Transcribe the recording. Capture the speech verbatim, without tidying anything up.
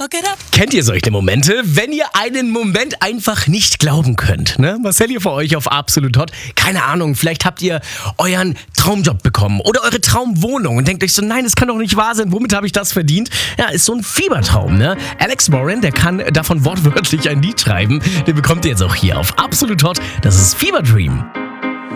Fuck it up. Kennt ihr solche Momente, wenn ihr einen Moment einfach nicht glauben könnt? Ne? Marcel hier für euch auf Absolut Hot. Keine Ahnung, vielleicht habt ihr euren Traumjob bekommen oder eure Traumwohnung und denkt euch so, nein, das kann doch nicht wahr sein, womit habe ich das verdient? Ja, ist so ein Fiebertraum, ne? Alex Warren, der kann davon wortwörtlich ein Lied schreiben. Den bekommt ihr jetzt auch hier auf Absolut Hot. Das ist Fever Dream.